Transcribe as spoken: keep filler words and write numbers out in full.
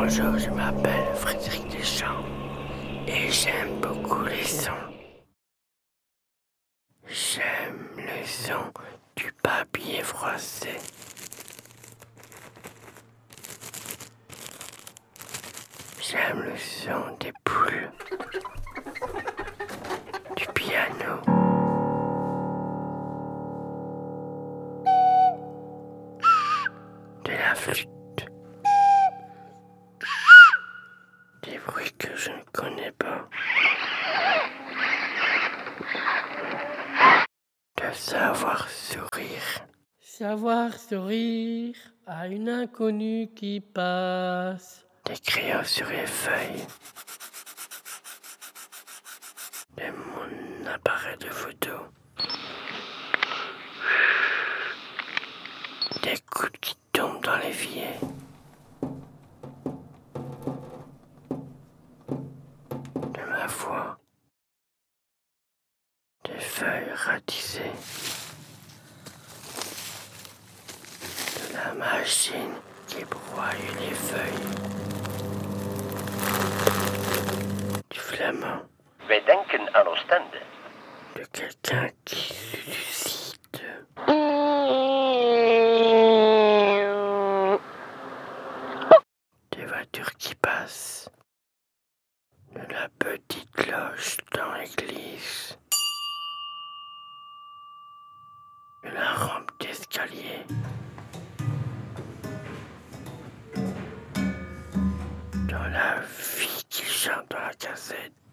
Bonjour, je m'appelle Frédéric Deschamps et j'aime beaucoup les sons. J'aime le son du papier froissé. J'aime le son des poules, du piano, de la flûte, des bruits que je ne connais pas, de savoir sourire. Savoir sourire à une inconnue qui passe. Des crayons sur les feuilles de mon appareil de photo. Des gouttes qui tombent dans l'évier. De ma voix. Des feuilles ratisées. De la machine qui broie les feuilles. Du flamand. Wij denken aan Oostende. De quelqu'un qui suscite. Des voitures qui passent. De la petite cloche dans l'église. De la rampe d'escalier. Dans la vie qui chante dans la cassette.